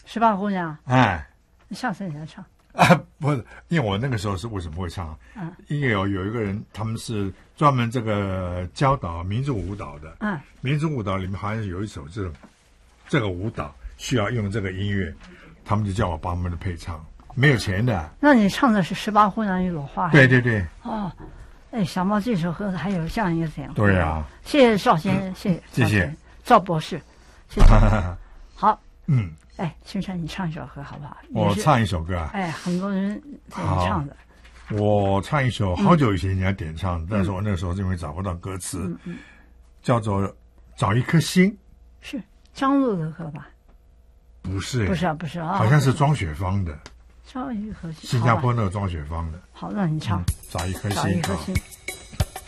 18姑娘， 哎， 下次你来唱。 不是，因为我那个时候是为什么会唱？因为有一个人，他们是专门这个教导民族舞蹈的。民族舞蹈里面好像有一首这个舞蹈需要用这个音乐，他们就叫我帮他们的配唱，没有钱的。 那你唱的是18姑娘一朵花？ 对对对。 哦，哎，想到这首歌还有这样一个典故。 对呀， 谢谢邵先生， 谢谢赵博士，谢谢。好，哎，青山，你唱一首歌好不好？ 我唱一首歌啊。 哎，很多人点唱的。 我唱一首好久以前人家点唱，但是我那个时候因为找不到歌词，叫做《找一颗心》。 是张璐的歌吧？ 不是， 不是啊， 好像是庄雪芳的。 找一颗心， 新加坡那个庄雪芳的。 好，那你唱 《找一颗心》。 找一颗心。